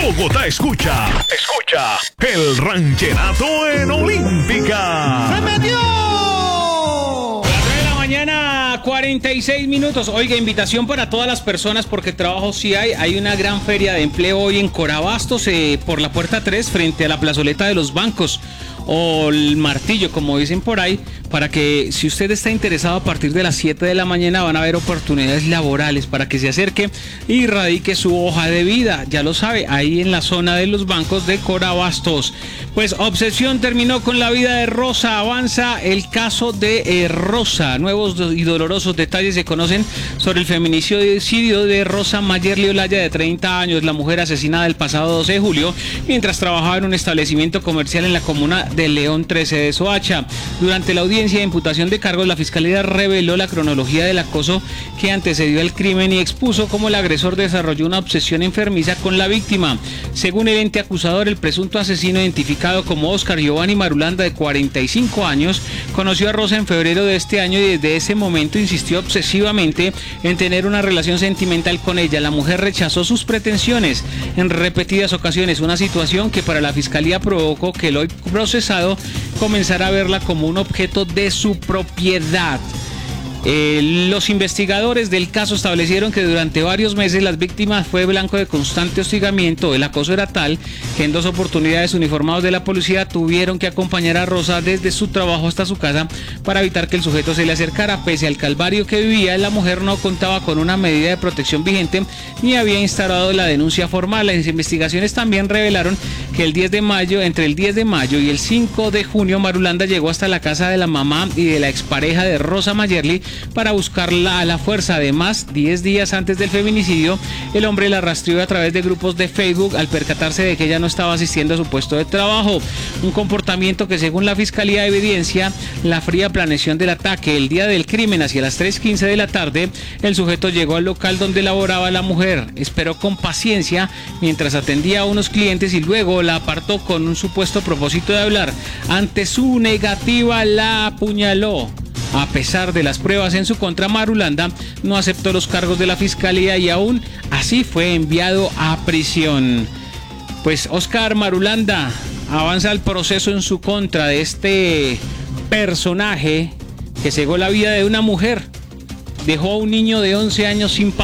Bogotá escucha el rancherato en Olímpica. ¡Se metió! 46 minutos. Oiga, invitación para todas las personas porque trabajo sí hay. Hay una gran feria de empleo hoy en Corabastos, por la puerta 3, frente a la plazoleta de los bancos o el martillo, como dicen por ahí, para que si usted está interesado a partir de las 7 de la mañana van a haber oportunidades laborales para que se acerque y radique su hoja de vida. Ya lo sabe, ahí en la zona de los bancos de Corabastos. Pues Obsesión terminó con la vida de Rosa. Avanza el caso de Rosa. Nuevos y dolorosos detalles se conocen sobre el feminicidio de Rosa Mayerly Olaya, de 30 años, la mujer asesinada el pasado 12 de julio mientras trabajaba en un establecimiento comercial en la comuna de León 13 de Soacha. Durante la audiencia de imputación de cargos, la fiscalía reveló la cronología del acoso que antecedió al crimen y expuso cómo el agresor desarrolló una obsesión enfermiza con la víctima. Según el ente acusador, el presunto asesino, identificado como Oscar Giovanni Marulanda, de 45 años, conoció a Rosa en febrero de este año y desde ese momento insistió obsesivamente en tener una relación sentimental con ella. La mujer rechazó sus pretensiones en repetidas ocasiones, una situación que para la fiscalía provocó que el hoy procesado comenzara a verla como un objeto de su propiedad. Los investigadores del caso establecieron que durante varios meses las víctimas fue blanco de constante hostigamiento. El acoso era tal que en 2 oportunidades uniformados de la policía tuvieron que acompañar a Rosa desde su trabajo hasta su casa para evitar que el sujeto se le acercara. Pese al calvario que vivía, la mujer no contaba con una medida de protección vigente ni había instaurado la denuncia formal. Las investigaciones también revelaron que entre el 10 de mayo y el 5 de junio, Marulanda llegó hasta la casa de la mamá y de la expareja de Rosa Mayerly para buscarla a la fuerza. Además, 10 días antes del feminicidio, el hombre la rastreó a través de grupos de Facebook al percatarse de que ella no estaba asistiendo a su puesto de trabajo. Un comportamiento que, según la fiscalía, evidencia la fría planeación del ataque. El día del crimen, hacia las 3:15 de la tarde, el sujeto llegó al local donde laboraba la mujer. Esperó con paciencia mientras atendía a unos clientes y luego la apartó con un supuesto propósito de hablar. Ante su negativa, la apuñaló. A pesar de las pruebas en su contra, Marulanda no aceptó los cargos de la fiscalía y aún así fue enviado a prisión. Pues Oscar Marulanda avanza el proceso en su contra de este personaje que cegó la vida de una mujer, dejó a un niño de 11 años sin papá.